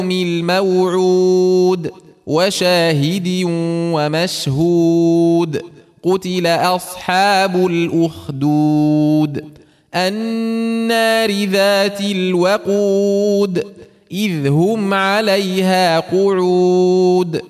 الموعود وشاهد ومشهود قتل أصحاب الأخدود النار ذات الوقود إذ هم عليها قعود